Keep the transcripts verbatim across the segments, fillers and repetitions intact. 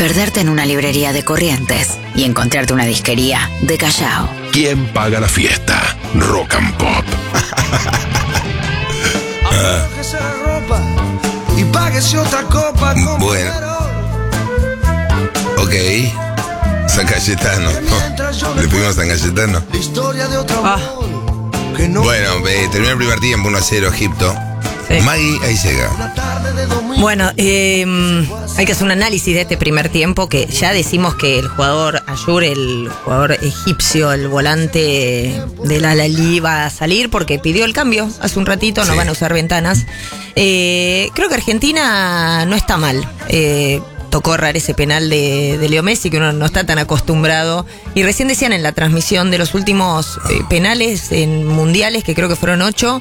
perderte en una librería de Corrientes y encontrarte una disquería de Callao. ¿Quién paga la fiesta? Rock and Pop. Aflójese la ropa y páguese otra copa. Bueno. Ok. San Cayetano. Oh, le pedimos a San Cayetano. Historia de otro Ah. amor que no. Bueno, eh, terminó el primer tiempo, uno a cero, Egipto. Sí. Maggie, ahí llega. La tarde de domingo. Bueno, eh, hay que hacer un análisis de este primer tiempo, que ya decimos que el jugador Ayur, el jugador egipcio, el volante del Al-Ahly, va a salir porque pidió el cambio hace un ratito, no Sí. van a usar ventanas. Eh, creo que Argentina no está mal. Eh, tocó errar ese penal de, de Leo Messi, que uno no está tan acostumbrado. Y recién decían en la transmisión de los últimos eh, penales en mundiales, que creo que fueron ocho,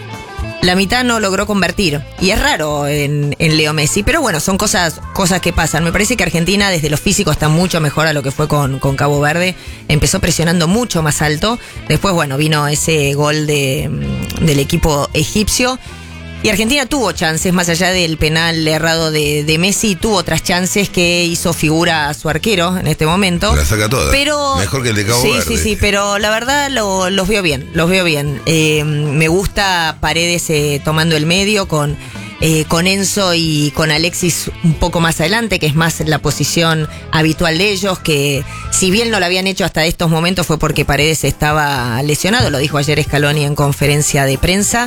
la mitad no logró convertir. Y es raro en, en Leo Messi. Pero bueno, son cosas, cosas que pasan. Me parece que Argentina desde lo físico está mucho mejor a lo que fue con, con Cabo Verde. Empezó presionando mucho más alto. Después, bueno, vino ese gol de, del equipo egipcio. Y Argentina tuvo chances, más allá del penal errado de, de Messi, tuvo otras chances que hizo figura a su arquero en este momento. La saca toda. Pero, Mejor que el de Cabo sí, Verde. Sí, sí, pero la verdad lo- los veo bien, los veo bien. Eh, me gusta Paredes eh, tomando el medio con, eh, con Enzo y con Alexis un poco más adelante, que es más la posición habitual de ellos, que si bien no lo habían hecho hasta estos momentos fue porque Paredes estaba lesionado, lo dijo ayer Scaloni en conferencia de prensa.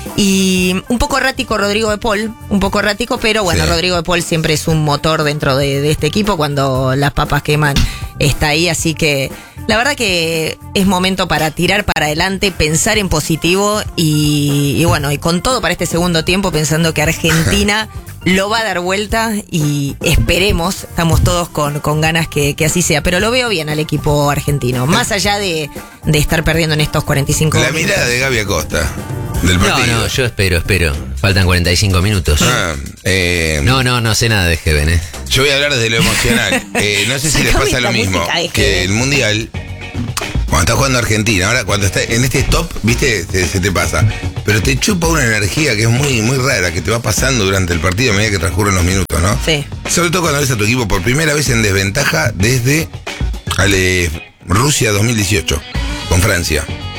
Y un poco errático Rodrigo de Paul, un poco errático, pero bueno, Sí. Rodrigo de Paul siempre es un motor dentro de, de este equipo, cuando las papas queman está ahí, así que la verdad que es momento para tirar para adelante, pensar en positivo y, y bueno, y con todo para este segundo tiempo, pensando que Argentina lo va a dar vuelta y esperemos, estamos todos con, con ganas que, que así sea, pero lo veo bien al equipo argentino, más allá de, de estar perdiendo en estos cuarenta y cinco La minutos. mirada de Gaby Acosta. Del No, partido. no, yo espero, espero. Faltan cuarenta y cinco minutos. Ah, eh, No, no, no sé nada de Heaven, ¿eh? Yo voy a hablar desde lo emocional. Eh, no sé si les Sacame pasa lo la mismo. música de Que Heaven. el Mundial, cuando está jugando Argentina, ahora cuando está en este stop, viste, se, se te pasa. Pero te chupa una energía que es muy, muy rara, que te va pasando durante el partido a medida que transcurren los minutos, ¿no? Sí. Sobre todo cuando ves a tu equipo por primera vez en desventaja desde ale, Rusia dos mil dieciocho, con Francia.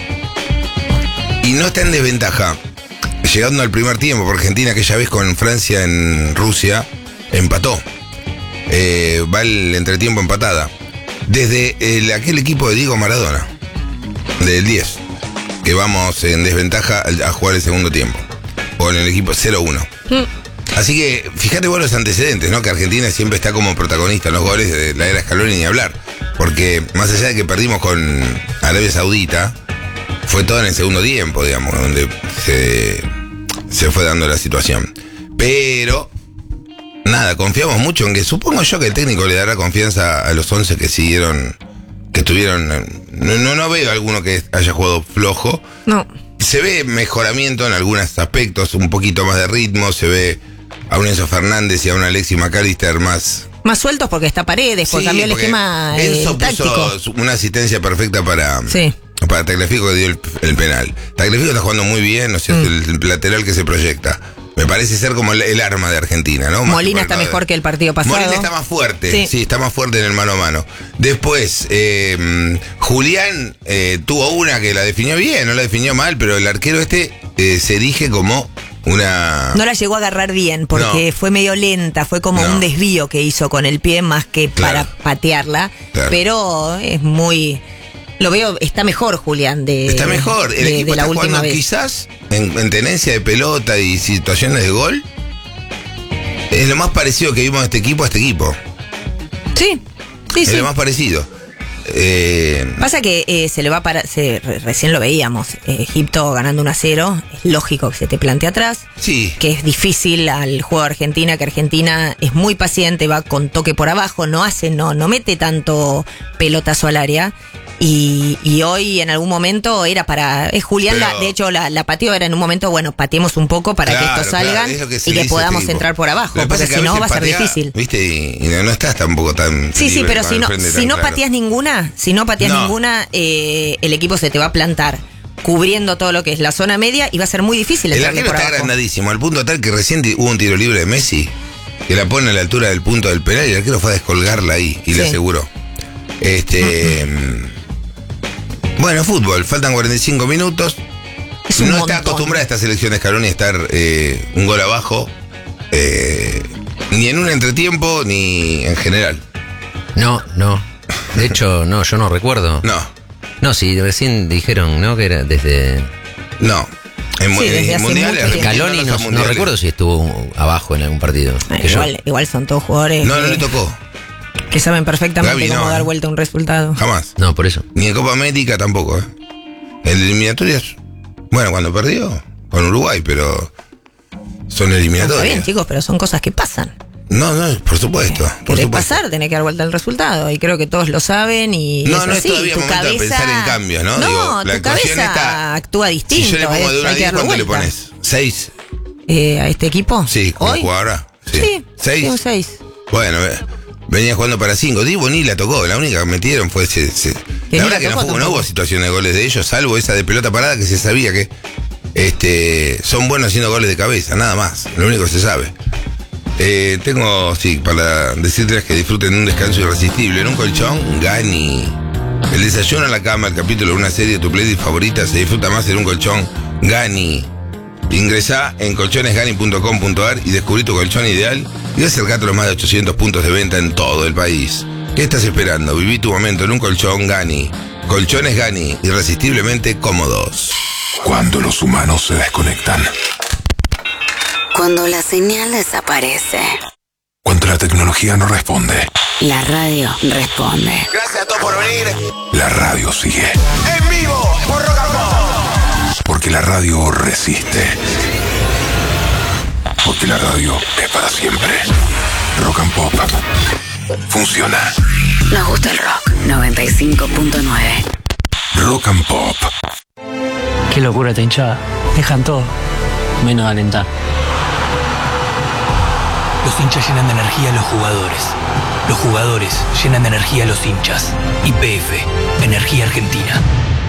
Y no está en desventaja. Llegando al primer tiempo, porque Argentina aquella vez con Francia en Rusia empató. Eh, va el entretiempo empatada. Desde el, aquel equipo de Diego Maradona, del diez, que vamos en desventaja a, a jugar el segundo tiempo. Con el equipo cero uno. Así que fíjate vos los antecedentes, ¿no? Que Argentina siempre está como protagonista en los goles de la era Scaloni, ni hablar. Porque más allá de que perdimos con Arabia Saudita, fue todo en el segundo tiempo, digamos, donde se, se fue dando la situación. Pero, nada, confiamos mucho en que, supongo yo que el técnico le dará confianza a los once que siguieron, que estuvieron. No, no, no veo alguno que haya jugado flojo. No. Se ve mejoramiento en algunos aspectos, un poquito más de ritmo, se ve a un Enzo Fernández y a un Alexis McAllister más. Más sueltos porque está Paredes, porque Sí, cambió el porque esquema eh, Enzo táctico. puso una asistencia perfecta para, Sí. para Tagliafico, que dio el, el penal. Tagliafico está jugando muy bien, o sea, Mm. es el, el lateral que se proyecta. Me parece ser como el, el arma de Argentina, ¿no? Más Molina que está por el- mejor que el partido pasado. Molina está más fuerte, Sí. sí, está más fuerte en el mano a mano. Después, eh, Julián eh, tuvo una que la definió bien, no la definió mal, pero el arquero este eh, se erige como una... No la llegó a agarrar bien porque No. fue medio lenta, fue como No. un desvío que hizo con el pie más que Claro. para patearla. Claro. Pero es muy... Lo veo, está mejor Julián de, Está mejor, el de, equipo de la está última jugando vez. quizás en, en tenencia de pelota y situaciones de gol. Es lo más parecido que vimos de este equipo a este equipo. Sí, sí, Es sí. lo más parecido. Eh, Pasa que eh, se le va para, se, re- recién lo veíamos, eh, Egipto ganando uno a cero, es lógico que se te plante atrás, sí, que es difícil al juego de Argentina, que Argentina es muy paciente, va con toque por abajo, no hace, no, no mete tanto pelotazo al área. Y, y hoy en algún momento era para, es Julián, Pero- la, de hecho la, la pateó, era en un momento, bueno, pateemos un poco para claro, que estos claro, salgan es lo que se y le que dice a podamos este equipo. entrar por abajo, Lo que pasa porque es que si no veces va a ser patea, difícil. ¿Viste? Y, y no, no estás tampoco tan. Sí, sí, libre pero con si el no, frente si tan no claro. pateas ninguna, si no pateas No. ninguna, eh, el equipo se te va a plantar cubriendo todo lo que es la zona media y va a ser muy difícil El entrarle arquero por está abajo. agrandadísimo, al punto tal que recién hubo un tiro libre de Messi que la pone a la altura del punto del penal y el arquero fue a descolgarla ahí y Sí. le aseguró. Este. Uh-huh. Bueno, fútbol, faltan cuarenta y cinco minutos. Es un no montón. está acostumbrada esta selección de Scaloni a estar eh, un gol abajo, eh, ni en un entretiempo, ni en general. No, no. De hecho, no, yo no recuerdo. No, No, sí, recién dijeron, ¿no? Que era desde... no. En, Sí, en desde hace mundiales, mucho Argentina Scaloni, no no, está no mundiales. recuerdo si estuvo abajo en algún partido. Eh, Que yo- igual, igual son todos jugadores No, no que, le tocó, que saben perfectamente Gaby, cómo no, dar eh. vuelta a un resultado. jamás. No, por eso. Ni en Copa América tampoco, ¿eh? En eliminatorias, bueno, cuando perdió con Uruguay, pero son Está eliminatorias. bien, chicos, pero son cosas que pasan. No, no, por supuesto. Por Querés supuesto. pasar, tenés que dar vuelta al resultado. Y creo que todos lo saben y No, es no es así. todavía tu momento de cabeza... pensar en cambios, ¿no? No, Digo, la tu ecuación cabeza está- actúa distinto. Si yo le pongo es- de una a hay que diez, darle ¿cuánto le vuelta. pones? ¿seis? Eh, ¿A este equipo? Sí, como ¿Hoy? jugadora. Sí. Sí, ¿seis? sí, un seis. Bueno, ve- venía jugando para cinco. Divo ni la tocó, la única que metieron fue ese. ese- Que La ni verdad la que no, tocó fue- no tampoco. hubo situación de goles de ellos, salvo esa de pelota parada que se sabía que este son buenos haciendo goles de cabeza, nada más. Lo único que se sabe. Eh, tengo, sí, para decirles que disfruten de un descanso irresistible en un colchón, Gani. El desayuno en la cama, el capítulo de una serie de tu playlist favorita se disfruta más en un colchón, Gani. Ingresá en colchones gani punto com punto a r y descubrí tu colchón ideal y acercate a los más de ochocientos puntos de venta en todo el país. ¿Qué estás esperando? Viví tu momento en un colchón Gani. Colchones Gani, irresistiblemente cómodos. Cuando los humanos se desconectan. Cuando la señal desaparece, Cuando la tecnología no responde. la radio responde. Gracias a todos por venir. La radio sigue. En vivo, por Rock and Pop. Porque la radio resiste. Porque la radio es para siempre. Rock and Pop. Funciona. Nos gusta el rock. noventa y cinco punto nueve. Rock and Pop. Qué locura esta hinchada. Dejan todo, menos alentar. Los hinchas llenan de energía a los jugadores. Los jugadores llenan de energía a los hinchas. Y P F, Energía Argentina.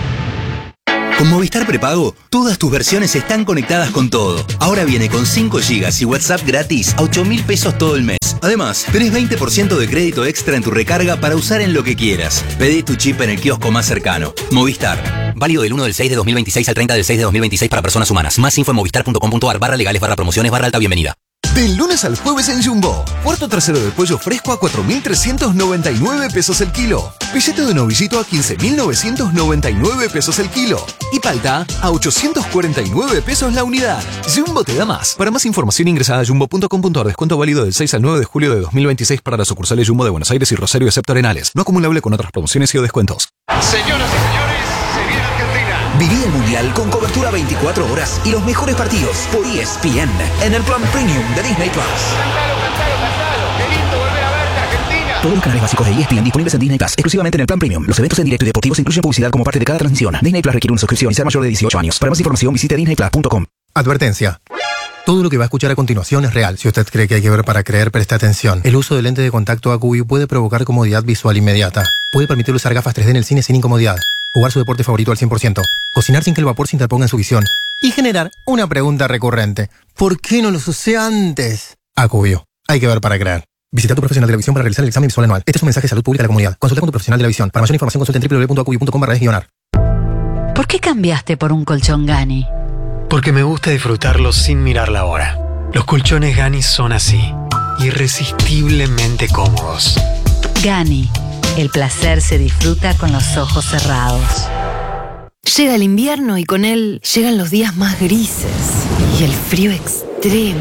Con Movistar Prepago, todas tus versiones están conectadas con todo. Ahora viene con cinco gigas y WhatsApp gratis a ocho mil pesos todo el mes. Además, tenés veinte por ciento de crédito extra en tu recarga para usar en lo que quieras. Pedí tu chip en el kiosco más cercano. Movistar. Válido del uno del seis de dos mil veintiséis al treinta del seis de dos mil veintiséis para personas humanas. Más info en movistar punto com punto a r barra legales barra promociones barra alta bienvenida. Del lunes al jueves en Jumbo. Cuarto trasero de pollo fresco a cuatro mil trescientos noventa y nueve pesos el kilo. Filete de novillito a quince mil novecientos noventa y nueve pesos el kilo. Y palta a ochocientos cuarenta y nueve pesos la unidad. Jumbo te da más. Para más información ingresa a jumbo punto com punto a r. Descuento válido del seis al nueve de julio de dos mil veintiséis para las sucursales Jumbo de Buenos Aires y Rosario excepto Arenales. No acumulable con otras promociones y o descuentos. Señoras y señores, se viene Argentina. Viví el Mundial con cobertura veinticuatro horas y los mejores partidos por E S P N en el plan premium de Disney Plus. Cantalo, cantalo, cantalo. Qué lindo volver a verte, Argentina. Todos los canales básicos de E S P N disponibles en Disney Plus, exclusivamente en el plan premium. Los eventos en directo y deportivos incluyen publicidad como parte de cada transmisión. Disney Plus requiere una suscripción y ser mayor de dieciocho años. Para más información visite disney plus punto com. Advertencia. Todo lo que va a escuchar a continuación es real. Si usted cree que hay que ver para creer, preste atención. El uso de lente de contacto A Q V puede provocar comodidad visual inmediata. Puede permitirle usar gafas tres D en el cine sin incomodidad. Jugar su deporte favorito al cien por ciento. Cocinar sin que el vapor se interponga en su visión. Y generar una pregunta recurrente. ¿Por qué no los usé antes? A Q V. Hay que ver para creer. Visita a tu profesional de la visión para realizar el examen visual anual. Este es un mensaje de salud pública a la comunidad. Consulta con tu profesional de la visión. Para mayor información consulta en w w w punto a q v punto com barra es guionar. ¿Por qué cambiaste por un colchón Gani? Porque me gusta disfrutarlo sin mirar la hora. Los colchones Gani son así, irresistiblemente cómodos. Gani, el placer se disfruta con los ojos cerrados. Llega el invierno y con él llegan los días más grises y el frío extremo.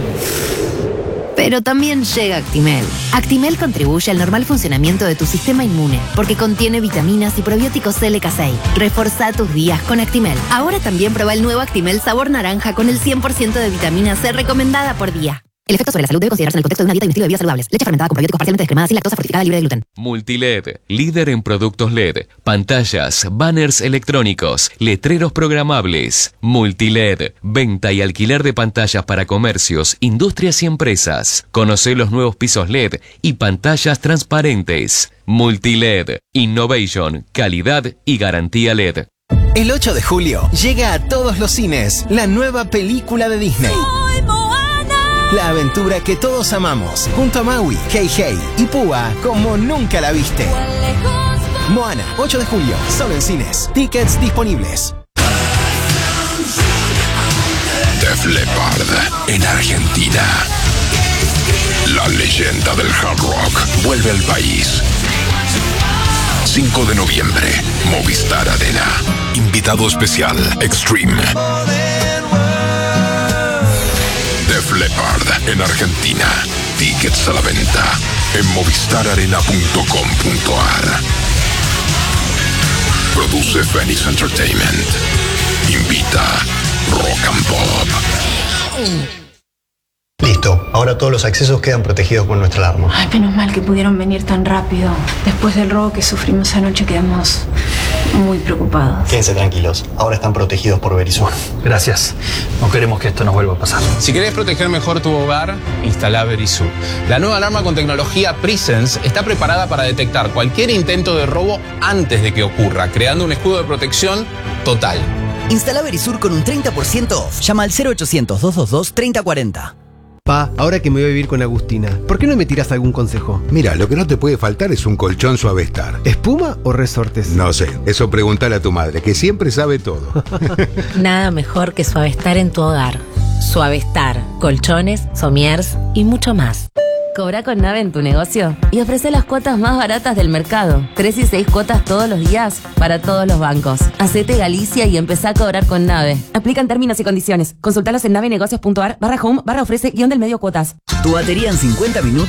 Pero también llega Actimel. Actimel contribuye al normal funcionamiento de tu sistema inmune porque contiene vitaminas y probióticos L K seis. Reforza tus días con Actimel. Ahora también prueba el nuevo Actimel sabor naranja con el cien por ciento de vitamina C recomendada por día. El efecto sobre la salud debe considerarse en el contexto de una dieta y un estilo de vida saludables. Leche fermentada con probióticos parcialmente descremada sin lactosa fortificada libre de gluten. Multiled, líder en productos L E D, pantallas, banners electrónicos, letreros programables. Multiled, venta y alquiler de pantallas para comercios, industrias y empresas. Conoce los nuevos pisos L E D y pantallas transparentes. Multiled, innovation, calidad y garantía L E D. El ocho de julio llega a todos los cines la nueva película de Disney. La aventura que todos amamos, junto a Maui, Hey Hey y Púa como nunca la viste. Moana, ocho de julio, solo en cines. Tickets disponibles. Def Leppard en Argentina. La leyenda del hard rock vuelve al país. cinco de noviembre, Movistar Arena. Invitado especial, Extreme. Def Leppard en Argentina. Tickets a la venta en movistar arena punto com punto a r. Produce Phoenix Entertainment. Invita Rock and Pop. Listo, ahora todos los accesos quedan protegidos por nuestra alarma. Ay, menos mal que pudieron venir tan rápido. Después del robo que sufrimos anoche quedamos muy preocupados. Quédense tranquilos, ahora están protegidos por Verisur. Gracias. No queremos que esto nos vuelva a pasar. Si querés proteger mejor tu hogar, instala Verisur. La nueva alarma con tecnología Presence está preparada para detectar cualquier intento de robo antes de que ocurra, creando un escudo de protección total. Instala Verisur con un treinta por ciento off. Llama al cero ochocientos, doscientos veintidós, treinta cuarenta. Pa, ahora que me voy a vivir con Agustina, ¿por qué no me tiras algún consejo? Mira, lo que no te puede faltar es un colchón Suavestar. ¿Espuma o resortes? No sé, eso pregúntale a tu madre, que siempre sabe todo. Nada mejor que Suavestar en tu hogar. Suavestar, colchones, somiers y mucho más. Cobra con Nave en tu negocio y ofrece las cuotas más baratas del mercado. Tres y seis cuotas todos los días para todos los bancos. Hacete Galicia y empezá a cobrar con Nave. Aplican términos y condiciones. Consultalos en navenegocios punto a r barra home barra ofrece guión del medio cuotas. Tu batería en cincuenta minutos